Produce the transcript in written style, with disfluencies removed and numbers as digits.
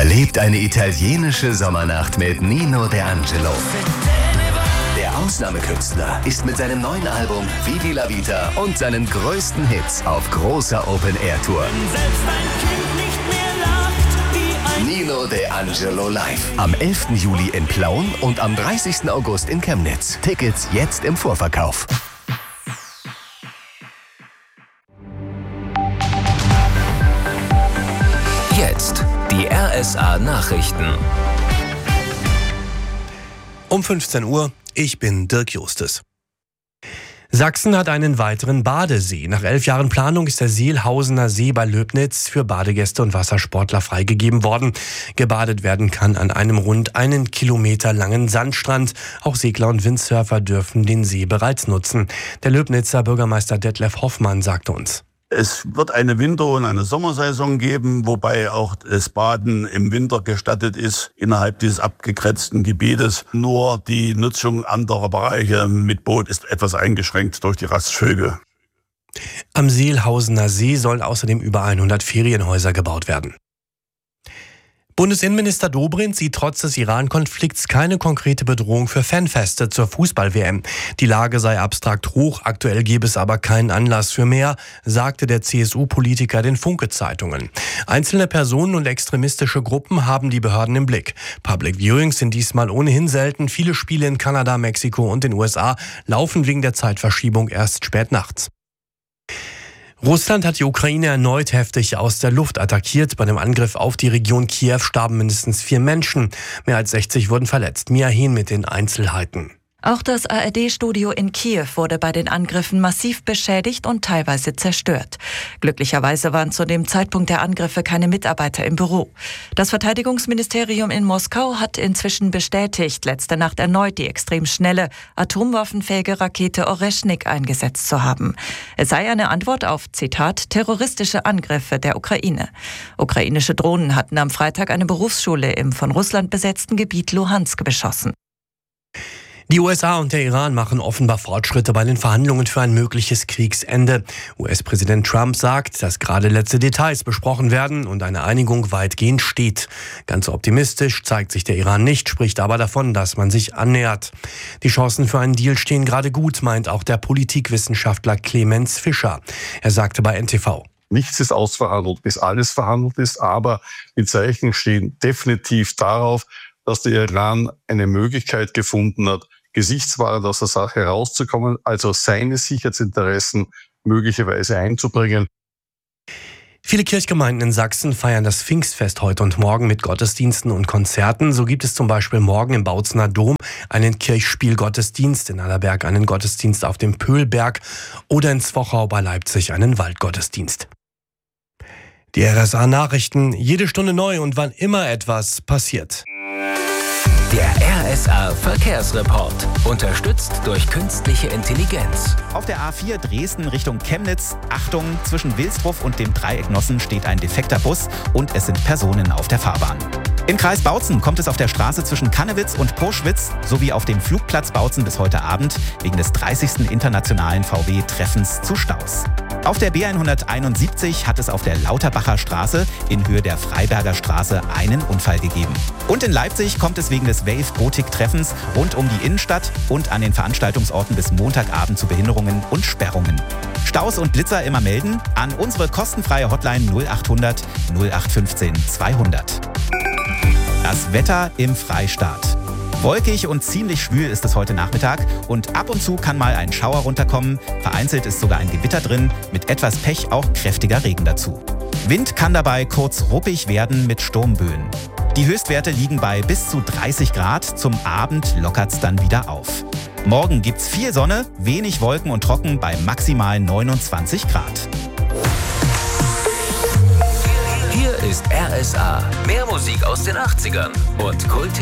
Erlebt eine italienische Sommernacht mit Nino De Angelo. Der Ausnahmekünstler ist mit seinem neuen Album Vivi la Vita und seinen größten Hits auf großer Open-Air-Tour. Nino De Angelo live. Am 11. Juli in Plauen und am 30. August in Chemnitz. Tickets jetzt im Vorverkauf. Jetzt die RSA Nachrichten. Um 15 Uhr, ich bin Dirk Justus. Sachsen hat einen weiteren Badesee. Nach 11 Jahren Planung ist der Seelhausener See bei Löbnitz für Badegäste und Wassersportler freigegeben worden. Gebadet werden kann an einem rund 1 Kilometer langen Sandstrand. Auch Segler und Windsurfer dürfen den See bereits nutzen. Der Löbnitzer Bürgermeister Detlef Hoffmann sagte uns: Es wird eine Winter- und eine Sommersaison geben, wobei auch das Baden im Winter gestattet ist innerhalb dieses abgegrenzten Gebietes. Nur die Nutzung anderer Bereiche mit Boot ist etwas eingeschränkt durch die Rastvögel. Am Seelhausener See sollen außerdem über 100 Ferienhäuser gebaut werden. Bundesinnenminister Dobrindt sieht trotz des Iran-Konflikts keine konkrete Bedrohung für Fanfeste zur Fußball-WM. Die Lage sei abstrakt hoch, aktuell gebe es aber keinen Anlass für mehr, sagte der CSU-Politiker den Funke-Zeitungen. Einzelne Personen und extremistische Gruppen haben die Behörden im Blick. Public Viewings sind diesmal ohnehin selten. Viele Spiele in Kanada, Mexiko und den USA laufen wegen der Zeitverschiebung erst spät nachts. Russland hat die Ukraine erneut heftig aus der Luft attackiert. Bei dem Angriff auf die Region Kiew starben mindestens 4 Menschen. Mehr als 60 wurden verletzt. Mia Hehn mit den Einzelheiten. Auch das ARD-Studio in Kiew wurde bei den Angriffen massiv beschädigt und teilweise zerstört. Glücklicherweise waren zu dem Zeitpunkt der Angriffe keine Mitarbeiter im Büro. Das Verteidigungsministerium in Moskau hat inzwischen bestätigt, letzte Nacht erneut die extrem schnelle, atomwaffenfähige Rakete Oreschnik eingesetzt zu haben. Es sei eine Antwort auf, Zitat, terroristische Angriffe der Ukraine. Ukrainische Drohnen hatten am Freitag eine Berufsschule im von Russland besetzten Gebiet Luhansk beschossen. Die USA und der Iran machen offenbar Fortschritte bei den Verhandlungen für ein mögliches Kriegsende. US-Präsident Trump sagt, dass gerade letzte Details besprochen werden und eine Einigung weitgehend steht. Ganz optimistisch zeigt sich der Iran nicht, spricht aber davon, dass man sich annähert. Die Chancen für einen Deal stehen gerade gut, meint auch der Politikwissenschaftler Clemens Fischer. Er sagte bei NTV: Nichts ist ausverhandelt, bis alles verhandelt ist, aber die Zeichen stehen definitiv darauf, dass der Iran eine Möglichkeit gefunden hat, gesichtswahrend aus der Sache herauszukommen, also seine Sicherheitsinteressen möglicherweise einzubringen. Viele Kirchgemeinden in Sachsen feiern das Pfingstfest heute und morgen mit Gottesdiensten und Konzerten. So gibt es zum Beispiel morgen im Bautzener Dom einen Kirchspielgottesdienst, in Annaberg einen Gottesdienst auf dem Pöhlberg oder in Zwochau bei Leipzig einen Waldgottesdienst. Die RSA Nachrichten, jede Stunde neu und wann immer etwas passiert. Der RSA Verkehrsreport. Unterstützt durch künstliche Intelligenz. Auf der A4 Dresden Richtung Chemnitz. Achtung, zwischen Wilsdruff und dem Dreieck Nossen steht ein defekter Bus und es sind Personen auf der Fahrbahn. Im Kreis Bautzen kommt es auf der Straße zwischen Kannewitz und Purschwitz sowie auf dem Flugplatz Bautzen bis heute Abend wegen des 30. internationalen VW-Treffens zu Staus. Auf der B171 hat es auf der Lauterbacher Straße in Höhe der Freiberger Straße einen Unfall gegeben. Und in Leipzig kommt es wegen des Wave-Gotik-Treffens rund um die Innenstadt und an den Veranstaltungsorten bis Montagabend zu Behinderungen und Sperrungen. Staus und Blitzer immer melden an unsere kostenfreie Hotline 0800 0815 200. Das Wetter im Freistaat. Wolkig und ziemlich schwül ist es heute Nachmittag und ab und zu kann mal ein Schauer runterkommen. Vereinzelt ist sogar ein Gewitter drin, mit etwas Pech auch kräftiger Regen dazu. Wind kann dabei kurz ruppig werden mit Sturmböen. Die Höchstwerte liegen bei bis zu 30 Grad. Zum Abend lockert's dann wieder auf. Morgen gibt's viel Sonne, wenig Wolken und trocken bei maximal 29 Grad. Hier ist RSA. Mehr Musik aus den 80ern und Kult.